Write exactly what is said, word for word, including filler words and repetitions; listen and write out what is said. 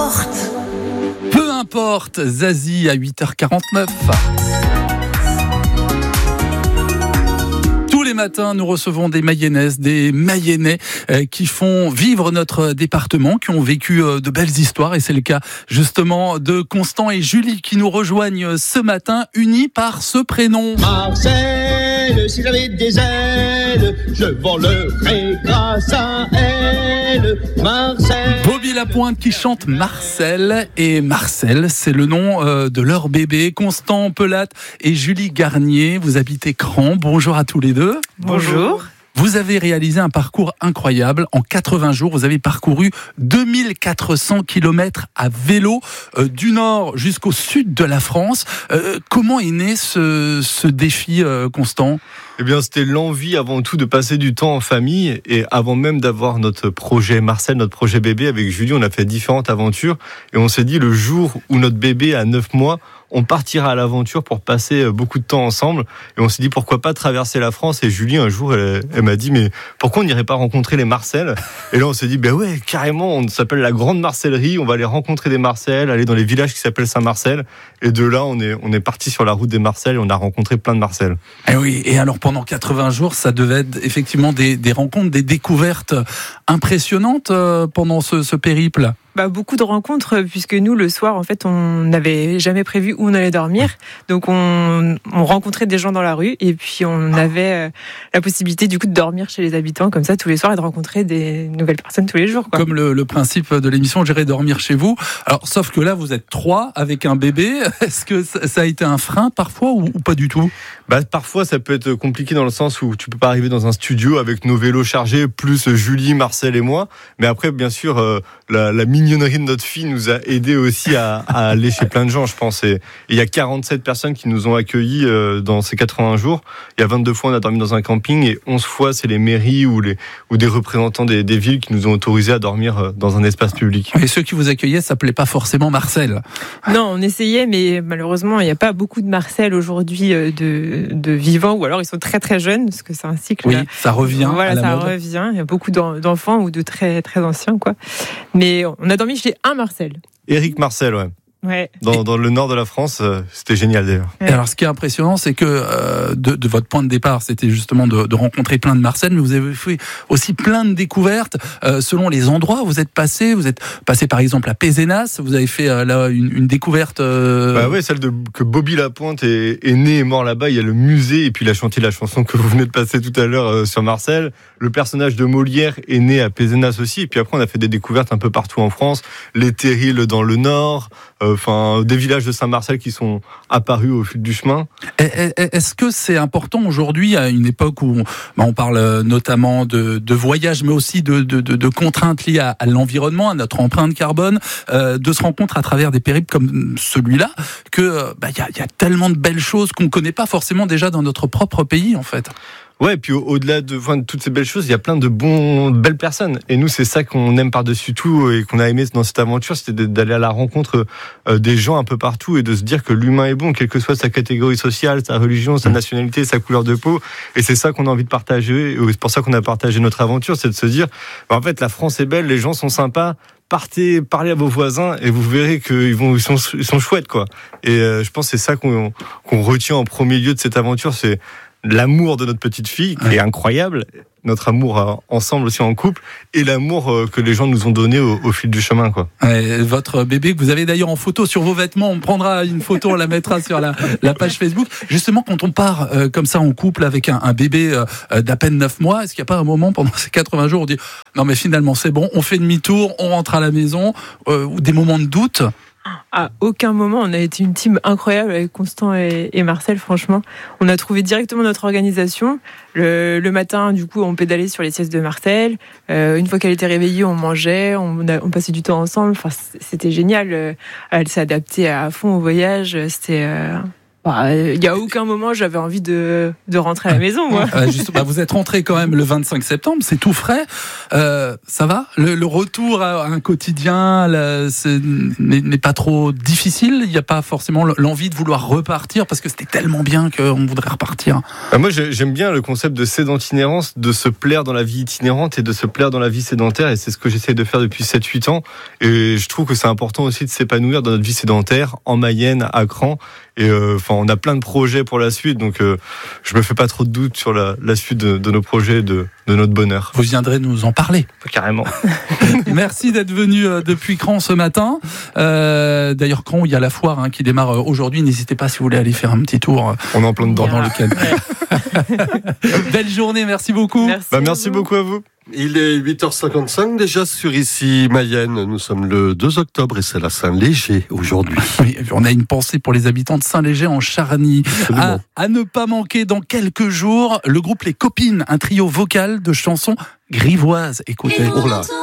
importe. Peu importe, Zazie à huit heures quarante-neuf. Tous les matins, nous recevons des Mayennaises, des Mayennais euh, qui font vivre notre département, qui ont vécu euh, de belles histoires. Et c'est le cas justement de Constant et Julie qui nous rejoignent ce matin, unis par ce prénom. Marcel, si j'avais des ailes, je volerais grâce à elle. Marcel. Bobby Lapointe qui chante Marcel. Et Marcel, c'est le nom euh, de leur bébé. Constant Pelatte et Julie Garnier. Vous habitez Cran. Bonjour à tous les deux. Bonjour. Vous avez réalisé un parcours incroyable. En quatre-vingts jours, vous avez parcouru deux mille quatre cents kilomètres à vélo, euh, du nord jusqu'au sud de la France. Euh, comment est né ce, ce défi, euh, Constant ? Eh bien, c'était l'envie avant tout de passer du temps en famille, et avant même d'avoir notre projet Marcel, notre projet bébé, avec Julie, on a fait différentes aventures, et on s'est dit le jour où notre bébé a neuf mois, on partira à l'aventure pour passer beaucoup de temps ensemble. Et on s'est dit pourquoi pas traverser la France. Et Julie, un jour, elle, elle m'a dit mais pourquoi on n'irait pas rencontrer les Marcel ? Et là, on s'est dit ben ouais, carrément, on s'appelle la Grande Marcellerie. On va aller rencontrer des Marcel, aller dans les villages qui s'appellent Saint-Marcel. Et de là, on est on est parti sur la route des Marcel et on a rencontré plein de Marcel. Et oui. Et alors pendant quatre-vingts jours, ça devait être effectivement des, des rencontres, des découvertes impressionnantes pendant ce, ce périple. Bah, beaucoup de rencontres, puisque nous, le soir, en fait, on n'avait jamais prévu où on allait dormir. Donc, on, on rencontrait des gens dans la rue, et puis on avait la possibilité, du coup, de dormir chez les habitants, comme ça, tous les soirs, et de rencontrer des nouvelles personnes tous les jours, quoi. Comme le, le principe de l'émission, j'irai dormir chez vous. Alors, sauf que là, vous êtes trois avec un bébé. Est-ce que ça a été un frein, parfois, ou, ou pas du tout ? Bah, parfois, ça peut être compliqué dans le sens où tu peux pas arriver dans un studio avec nos vélos chargés, plus Julie, Marcel et moi. Mais après, bien sûr, euh, la, la mignonnerie de notre fille nous a aidé aussi à, à aller chez plein de gens, je pense. Et il y a quarante-sept personnes qui nous ont accueillis euh, dans ces quatre-vingts jours. Il y a vingt-deux fois, on a dormi dans un camping, et onze fois, c'est les mairies ou, les, ou des représentants des, des villes qui nous ont autorisés à dormir dans un espace public. Et ceux qui vous accueillaient s'appelaient pas forcément Marcel. Non, on essayait, mais malheureusement, il n'y a pas beaucoup de Marcel aujourd'hui de, de vivants, ou alors ils sont très très jeunes, parce que c'est un cycle. Oui, là. ça revient. Voilà, à la ça mode. revient. Il y a beaucoup d'enfants ou de très très anciens, quoi. Mais on a dormi chez un Marcel. Éric Marcel, ouais. Ouais. Dans, dans le nord de la France, euh, c'était génial d'ailleurs. Et alors, ce qui est impressionnant, c'est que euh, de, de votre point de départ, c'était justement de, de rencontrer plein de Marcel, mais vous avez fait aussi plein de découvertes euh, selon les endroits où vous êtes passé. Vous êtes passé par exemple à Pézenas, vous avez fait euh, là une, une découverte. Euh... Bah ouais, celle de que Bobby Lapointe est, est né et mort là-bas. Il y a le musée, et puis il a chanté la chanson que vous venez de passer tout à l'heure euh, sur Marcel. Le personnage de Molière est né à Pézenas aussi. Et puis après, on a fait des découvertes un peu partout en France, les terrils dans le nord. Enfin, euh, des villages de Saint-Marcel qui sont apparus au fil du chemin. Est-ce que c'est important aujourd'hui, à une époque où on parle notamment de, de voyage, mais aussi de, de, de, de contraintes liées à, à l'environnement, à notre empreinte carbone, euh, de se rencontrer à travers des périples comme celui-là, que bah, y a, y a tellement de belles choses qu'on ne connaît pas forcément déjà dans notre propre pays, en fait. Ouais, et puis au-delà de, enfin, de toutes ces belles choses, il y a plein de bons, de belles personnes. Et nous, c'est ça qu'on aime par-dessus tout et qu'on a aimé dans cette aventure, c'était d'aller à la rencontre des gens un peu partout et de se dire que l'humain est bon, quelle que soit sa catégorie sociale, sa religion, sa nationalité, sa couleur de peau. Et c'est ça qu'on a envie de partager. Et c'est pour ça qu'on a partagé notre aventure, c'est de se dire, en fait, la France est belle, les gens sont sympas. Partez, parlez à vos voisins et vous verrez qu'ils vont, ils sont, ils sont chouettes, quoi. Et euh, je pense que c'est ça qu'on, qu'on retient en premier lieu de cette aventure, c'est l'amour de notre petite fille, qui est incroyable, notre amour ensemble aussi en couple, et l'amour que les gens nous ont donné au, au fil du chemin, quoi. Ouais, votre bébé que vous avez d'ailleurs en photo sur vos vêtements, on prendra une photo, on la mettra sur la, la page Facebook. Justement, quand on part euh, comme ça en couple avec un, un bébé euh, d'à peine neuf mois, est-ce qu'il n'y a pas un moment pendant ces quatre-vingts jours où on dit non mais finalement c'est bon, on fait demi-tour, on rentre à la maison, euh, ou des moments de doute? À aucun moment, on a été une team incroyable avec Constant et, et Marcel, franchement. On a trouvé directement notre organisation. Le, le matin, du coup, on pédalait sur les siestes de Marcel. Euh, une fois qu'elle était réveillée, on mangeait, on, a, on passait du temps ensemble. Enfin, c'était génial. Elle s'est adaptée à fond au voyage. C'était... Euh... Bah, il n'y a aucun moment j'avais envie de, de rentrer à la maison, moi. Euh, juste, bah, vous êtes rentré quand même le vingt-cinq septembre, c'est tout frais. Euh, ça va le, le retour à un quotidien là, c'est, n'est, n'est pas trop difficile. Il n'y a pas forcément l'envie de vouloir repartir parce que c'était tellement bien qu'on voudrait repartir. Bah moi, j'aime bien le concept de sédentinérance, de se plaire dans la vie itinérante et de se plaire dans la vie sédentaire. Et c'est ce que j'essaie de faire depuis sept huit ans. Et je trouve que c'est important aussi de s'épanouir dans notre vie sédentaire, en Mayenne, à Cran. Et euh, enfin, on a plein de projets pour la suite, donc euh, je me fais pas trop de doutes sur la, la suite de, de nos projets, de, de notre bonheur. Vous viendrez nous en parler. Carrément. Merci d'être venu euh, depuis Cran ce matin. Euh, d'ailleurs, Cran, il y a la foire hein, qui démarre euh, aujourd'hui. N'hésitez pas si vous voulez aller faire un petit tour. Euh, on est en plein dedans dans le week-end. Belle journée, merci beaucoup. Merci, bah, merci beaucoup à vous. Il est huit heures cinquante-cinq déjà sur ici Mayenne. Nous sommes le deux octobre et c'est la Saint-Léger aujourd'hui. Oui, on a une pensée pour les habitants de Saint-Léger en Charny. À, à ne pas manquer dans quelques jours, le groupe Les Copines, un trio vocal de chansons grivoises. Écoutez. Oh là.